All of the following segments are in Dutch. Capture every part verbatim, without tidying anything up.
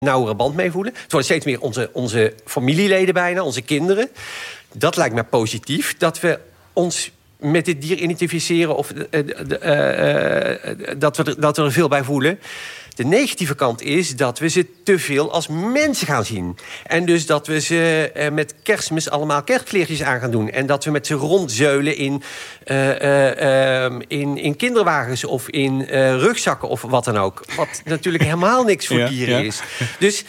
nauwere band mee voelen. Het worden steeds meer onze, onze familieleden bijna, onze kinderen. Dat lijkt me positief, dat we ons met dit dier identificeren of uh, uh, uh, dat, we er, dat we er veel bij voelen. De negatieve kant is dat we ze te veel als mensen gaan zien. En dus dat we ze uh, met Kerstmis allemaal kerstkleertjes aan gaan doen. En dat we met ze rondzeulen in, uh, uh, uh, in, in kinderwagens of in uh, rugzakken of wat dan ook. Wat natuurlijk helemaal niks voor ja, dieren ja. is. Dus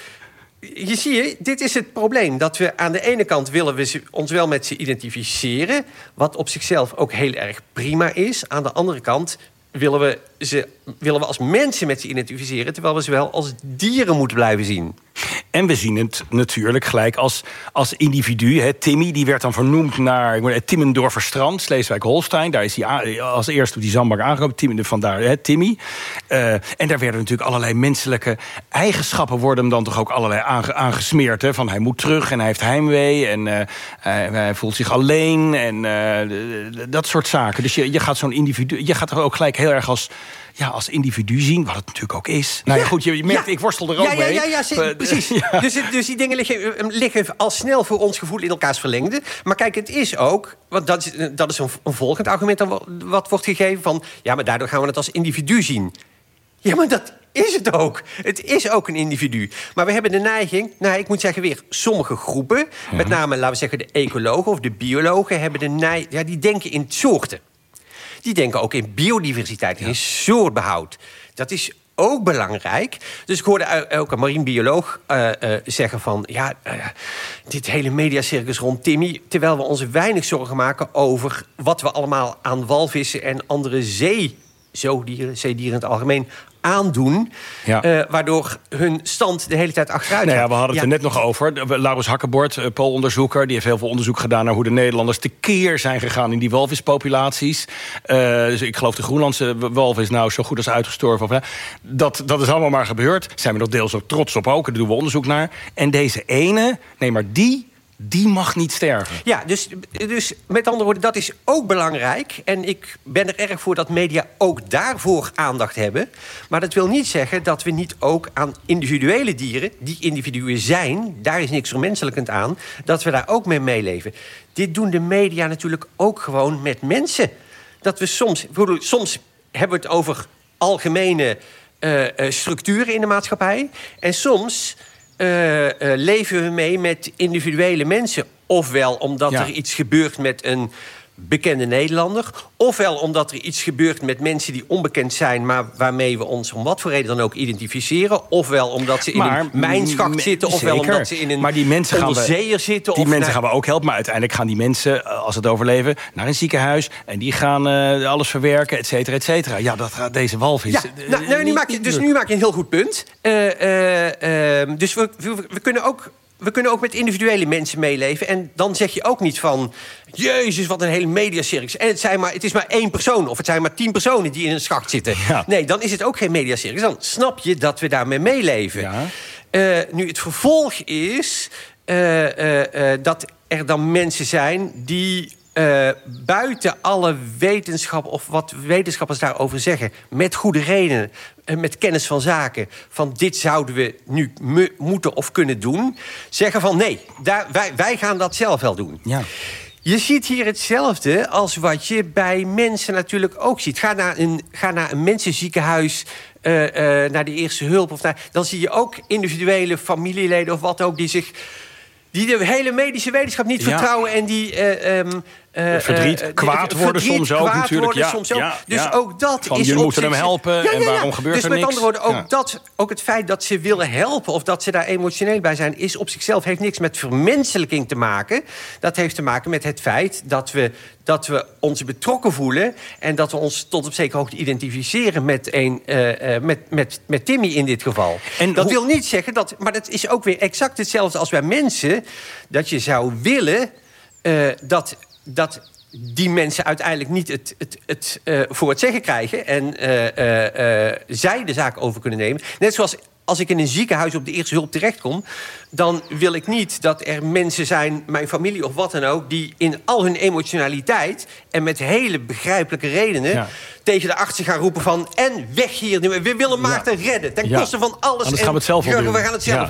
je zie je, dit is het probleem. Dat we aan de ene kant willen we ze, ons wel met ze identificeren. Wat op zichzelf ook heel erg prima is. Aan de andere kant willen we ze willen we als mensen met ze identificeren, terwijl we ze wel als dieren moeten blijven zien. En we zien het natuurlijk gelijk als, als individu. Hè. Timmy, die werd dan vernoemd naar ik moet, Timmendorferstrand, Sleeswijk-Holstein. Daar is hij als eerste op die zandbak aangekomen. Timmy, vandaar hè, Timmy. Uh, en daar werden natuurlijk allerlei menselijke eigenschappen worden hem dan toch ook allerlei aange, aangesmeerd. Hè. Van hij moet terug en hij heeft heimwee en uh, hij, hij voelt zich alleen en uh, dat soort zaken. Dus je, je gaat zo'n individu, je gaat er ook gelijk heel erg als Ja, als individu zien, wat het natuurlijk ook is. Nou ja, goed, je merkt, ja. ik worstel er ook ja, mee. Ja, ja, ja, ja precies. Ja. Dus, dus die dingen liggen, liggen al snel voor ons gevoel in elkaars verlengde. Maar kijk, het is ook, want dat is, dat is een, een volgend argument wat wordt gegeven van, ja, maar daardoor gaan we het als individu zien. Ja, maar dat is het ook. Het is ook een individu. Maar we hebben de neiging, nou, ik moet zeggen weer, sommige groepen, ja. met name, laten we zeggen, de ecologen of de biologen, hebben de neiging, ja, die denken in soorten. Die denken ook in biodiversiteit, in ja. soortbehoud. Dat is ook belangrijk. Dus ik hoorde ook een marine bioloog uh, uh, zeggen van, ja, uh, dit hele mediacircus rond Timmy, terwijl we ons weinig zorgen maken over wat we allemaal aan walvissen en andere zeezoogdieren, zeedieren in het algemeen, aandoen, ja. uh, waardoor hun stand de hele tijd achteruit gaat. Nou ja, we hadden het ja. er net nog over. Laurens Hakkebord, uh, Pools-onderzoeker, die heeft heel veel onderzoek gedaan naar hoe de Nederlanders tekeer zijn gegaan in die walvispopulaties. Uh, dus ik geloof de Groenlandse walvis nou zo goed als uitgestorven. Of, uh, dat, dat is allemaal maar gebeurd. Zijn we nog deels ook trots op ook. Daar doen we onderzoek naar. En deze ene, nee, maar die Die mag niet sterven. Ja, dus, dus met andere woorden, dat is ook belangrijk. En ik ben er erg voor dat media ook daarvoor aandacht hebben. Maar dat wil niet zeggen dat we niet ook aan individuele dieren, die individuen zijn, daar is niks vermenselijkend aan, dat we daar ook mee meeleven. Dit doen de media natuurlijk ook gewoon met mensen. Dat we soms, soms hebben we het over algemene uh, structuren in de maatschappij. En soms Uh, uh, leven we mee met individuele mensen. Ofwel omdat ja. er iets gebeurt met een bekende Nederlander, ofwel omdat er iets gebeurt met mensen die onbekend zijn, maar waarmee we ons om wat voor reden dan ook identificeren, ofwel omdat ze in maar, een mijnschacht zitten, ofwel zeker. omdat ze in een maar die mensen onderzeeër gaan we, zitten. Die of mensen naar... gaan we ook helpen, maar uiteindelijk gaan die mensen, als het overleven, naar een ziekenhuis en die gaan uh, alles verwerken, et cetera, et cetera. Ja, dat gaat deze walvis. Ja, uh, nou, nou, nu maak je, dus nu maak je een heel goed punt. Uh, uh, uh, dus we, we, we kunnen ook We kunnen ook met individuele mensen meeleven. En dan zeg je ook niet van, jezus, wat een hele mediacircus. En het, zijn maar, het is maar één persoon, of het zijn maar tien personen die in een schacht zitten. Ja. Nee, dan is het ook geen mediacircus. Dan snap je dat we daarmee meeleven. Ja. Uh, nu, het vervolg is uh, uh, uh, dat er dan mensen zijn die Uh, buiten alle wetenschap of wat wetenschappers daarover zeggen, met goede redenen, uh, met kennis van zaken, van dit zouden we nu me, moeten of kunnen doen, zeggen van nee, daar, wij, wij gaan dat zelf wel doen. Ja. Je ziet hier hetzelfde als wat je bij mensen natuurlijk ook ziet. Ga naar een, ga naar een mensenziekenhuis, uh, uh, naar de eerste hulp, of naar, dan zie je ook individuele familieleden of wat ook die zich, die de hele medische wetenschap niet ja. vertrouwen en die Uh, um, Uh, verdriet, uh, kwaad worden verdriet, soms ook natuurlijk. Ja, soms ook. Ja, dus ja. ook dat Van, is jullie moeten zich... hem helpen ja, ja, ja. en waarom gebeurt dus er niks? Dus met andere woorden, ook, ja. dat, ook het feit dat ze willen helpen of dat ze daar emotioneel bij zijn, is op zichzelf, heeft niks met vermenselijking te maken. Dat heeft te maken met het feit dat we, dat we ons betrokken voelen en dat we ons tot op zekere hoogte identificeren met, een, uh, uh, met, met, met Timmy in dit geval. En dat hoe... wil niet zeggen dat, maar dat is ook weer exact hetzelfde als bij mensen, dat je zou willen uh, dat, dat die mensen uiteindelijk niet het, het, het uh, voor het zeggen krijgen en uh, uh, uh, zij de zaak over kunnen nemen. Net zoals als ik in een ziekenhuis op de eerste hulp terechtkom, dan wil ik niet dat er mensen zijn, mijn familie of wat dan ook, die in al hun emotionaliteit en met hele begrijpelijke redenen ja. tegen de artsen gaan roepen van en weg hier. We willen Maarten ja. redden ten ja. koste van alles. Anders gaan we het zelf wel doen. We gaan het zelf ja.